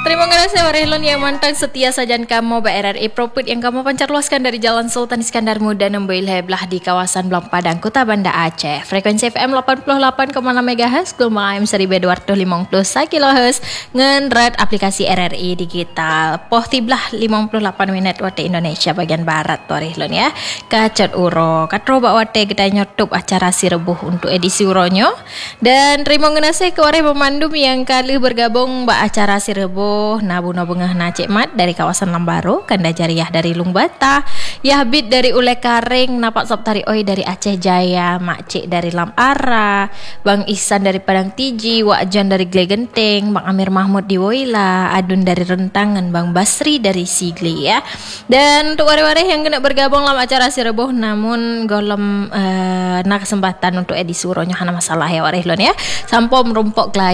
Terima kasih Warilun yang mantap setia sajan kamu BRRI Proput yang kamu pancarluaskan dari Jalan Sultan Iskandar Muda Nembeil Heblah di kawasan Blang Padang, Kota Banda Aceh. Frekuensi FM 88,6 MHz, gelombang AM 1250 kHz, ngenret aplikasi RRI digital. Poh tiblah 58 menit waktu Indonesia bagian barat Warilun ya. Kacot uro, katro bak wate kita nyotup acara si rebuh untuk edisi uronyo. Dan terima kasih ke warga pemandum yang kali bergabung bak acara si rebuh. Nabu bengah Cik Mat dari kawasan Lambaru, Kanda Jariah dari Lungbata, Yahbit dari Ule Karing, Napak Soptari Oi dari Aceh Jaya, Mak Cik dari Lam Ara, Bang Ihsan dari Padang Tiji, Wak Jan dari Glegenteng, Bang Amir Mahmud di Woila, Adun dari Rentangan, Bang Basri dari Sigli ya. Dan untuk warga-warga yang kena bergabung dalam acara si rebuh namun golem na kesempatan untuk edisi uronya hana masalah ya warga ya. Sampo merumpok